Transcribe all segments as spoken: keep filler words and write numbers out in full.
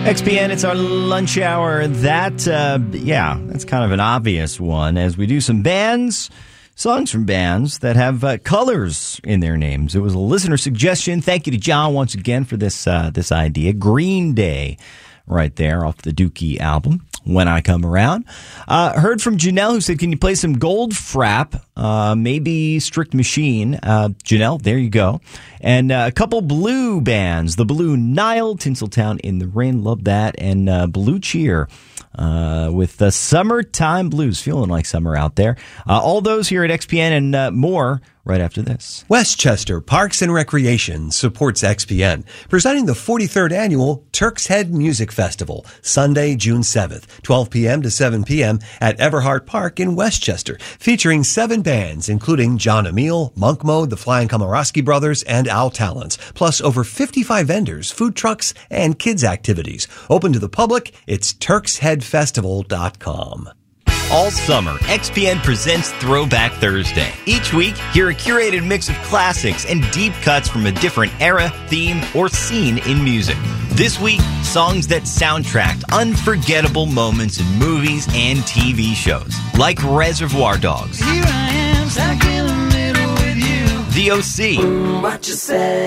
X P N, it's our lunch hour. That, uh, yeah, that's kind of an obvious one as we do some bands, songs from bands that have uh, colors in their names. It was a listener suggestion. Thank you to John once again for this uh, this idea. Green Day, right there off the Dookie album, When I Come Around. Uh, heard from Janelle who said, can you play some Goldfrapp? Uh, maybe Strict Machine. Uh, Janelle, there you go. And uh, a couple Blue bands. The Blue Nile, Tinseltown in the Rain, love that. And uh, Blue Cheer uh, with the Summertime Blues. Feeling like summer out there. Uh, all those here at X P N and uh, more right after this. Westchester Parks and Recreation supports X P N, presenting the forty-third annual Turk's Head Music Festival, Sunday, June seventh, twelve p.m. to seven p.m. at Everhart Park in Westchester, featuring seven bands, including John Emile, Monk Mode, the Flying Komorowski Brothers, and Al Talents, plus over fifty-five vendors, food trucks, and kids activities. Open to the public, it's turks head festival dot com. All summer, X P N presents Throwback Thursday. Each week, hear a curated mix of classics and deep cuts from a different era, theme, or scene in music. This week, songs that soundtracked unforgettable moments in movies and T V shows, like Reservoir Dogs, Here I am, stuck in the middle with you. The O C, What you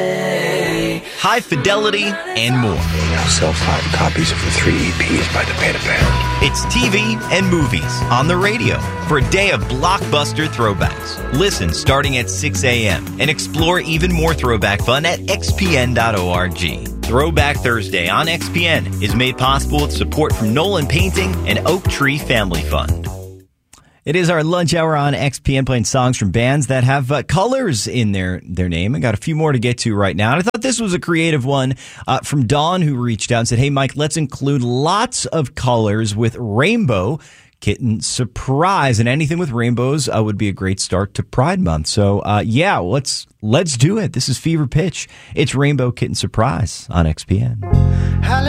say? High Fidelity, and more. I'll sell five copies of the three E Ps by the pound a pound. It's T V and movies on the radio for a day of blockbuster throwbacks. Listen starting at six a.m. and explore even more throwback fun at x p n dot org. Throwback Thursday on X P N is made possible with support from Nolan Painting and Oak Tree Family Fund. It is our lunch hour on X P N, playing songs from bands that have uh, colors in their, their name. I got a few more to get to right now. And I thought this was a creative one uh, from Dawn, who reached out and said, hey, Mike, let's include lots of colors with rainbow kitten surprise. And anything with rainbows uh, would be a great start to Pride Month. So, uh, yeah, let's let's do it. This is Fever Pitch. It's Rainbow Kitten Surprise on X P N.